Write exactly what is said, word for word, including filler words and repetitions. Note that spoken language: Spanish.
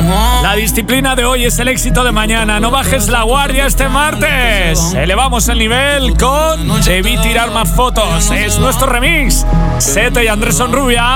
La disciplina de hoy es el éxito de mañana. No bajes la guardia este martes. Elevamos el nivel con Debí tirar más fotos. Es nuestro remix. Sete y Andrés Sonrubia.